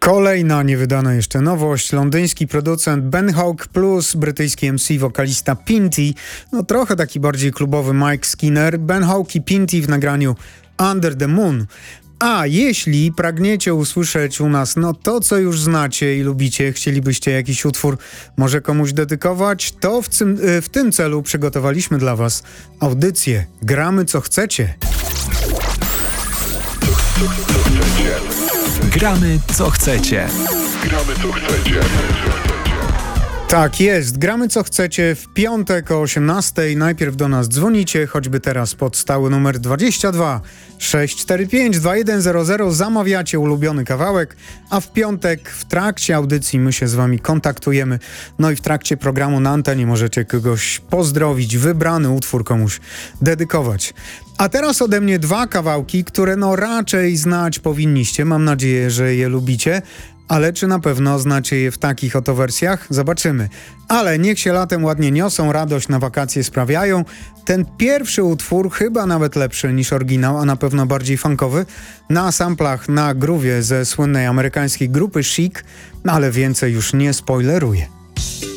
Kolejna niewydana jeszcze nowość. Londyński producent Ben Hawk plus brytyjski MC, wokalista Pinty. No trochę taki bardziej klubowy Mike Skinner. Ben Hawk i Pinty w nagraniu Under the Moon. A jeśli pragniecie usłyszeć u nas to, co już znacie i lubicie, chcielibyście jakiś utwór może komuś dedykować, to w tym celu przygotowaliśmy dla was audycję Gramy co chcecie. Gramy co chcecie. Gramy co chcecie. Tak jest, gramy co chcecie w piątek o 18:00. Najpierw do nas dzwonicie, choćby teraz pod stały numer 22 645 2100, zamawiacie ulubiony kawałek, a w piątek w trakcie audycji my się z wami kontaktujemy. No i w trakcie programu na antenie możecie kogoś pozdrowić, wybrany utwór komuś dedykować. A teraz ode mnie dwa kawałki, które raczej znać powinniście. Mam nadzieję, że je lubicie. Ale czy na pewno znacie je w takich oto wersjach? Zobaczymy. Ale niech się latem ładnie niosą, radość na wakacje sprawiają. Ten pierwszy utwór chyba nawet lepszy niż oryginał, a na pewno bardziej funkowy. Na samplach, na groove'ie ze słynnej amerykańskiej grupy Chic, ale więcej już nie spoileruję.